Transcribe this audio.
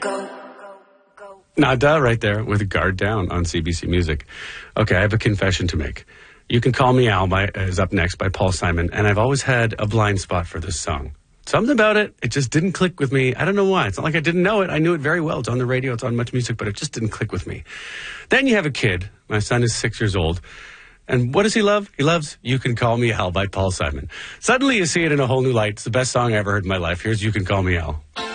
Nada right there with Guard Down on CBC Music. Okay, I have a confession to make. You Can Call Me Al is up next by Paul Simon, and I've always had a blind spot for this song. Something about it just didn't click with me. I don't know why. It's not like I didn't know it. I knew it very well. It's on the radio. It's on Much Music, but it just didn't click with me. Then you have a kid. My son is 6 years old. And what does he love? He loves You Can Call Me Al by Paul Simon. Suddenly you see it in a whole new light. It's the best song I ever heard in my life. Here's You Can Call Me Al.